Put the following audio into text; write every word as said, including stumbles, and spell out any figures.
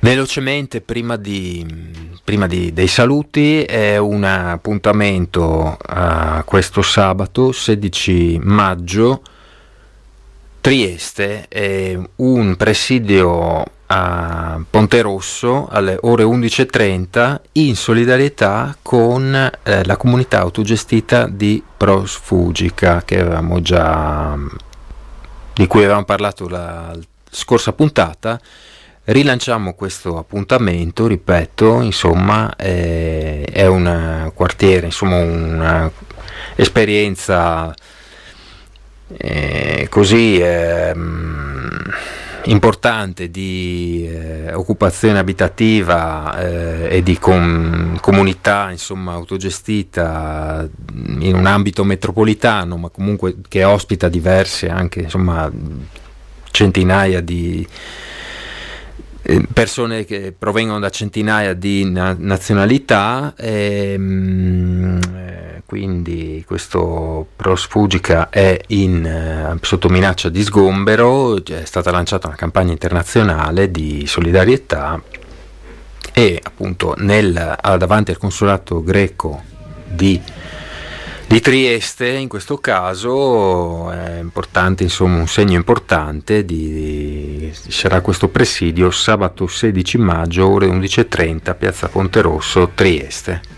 Velocemente, prima di, prima di- dei saluti, è un appuntamento a questo sabato sedici maggio, Trieste, è un presidio a Ponte Rosso alle ore undici e trenta in solidarietà con eh, la comunità autogestita di Prosfugica, che avevamo già, di cui avevamo parlato la scorsa puntata. Rilanciamo questo appuntamento, ripeto, insomma, eh, è un quartiere, insomma, un'esperienza eh, così ehm, importante di eh, occupazione abitativa eh, e di com- comunità, insomma, autogestita in un ambito metropolitano, ma comunque che ospita diverse, anche, insomma, centinaia di persone che provengono da centinaia di na- nazionalità, e, mm, eh, quindi questo Prosfugica è in, eh, sotto minaccia di sgombero. È stata lanciata una campagna internazionale di solidarietà e appunto nel, davanti al consolato greco di di Trieste, in questo caso è importante, insomma, un segno importante di, di sarà questo presidio sabato sedici maggio ore undici e trenta, piazza Ponte Rosso, Trieste.